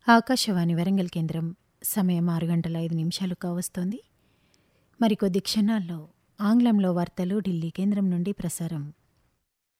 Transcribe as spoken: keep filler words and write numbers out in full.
ఆకాశవాణి వరంగల్ కేంద్రం సమయం ఆరు గంటల ఐదు నిమిషాలు కావస్తోంది. మరికొద్ది క్షణాల్లో ఆంగ్లంలో వార్తలు ఢిల్లీ కేంద్రం నుండి ప్రసారం.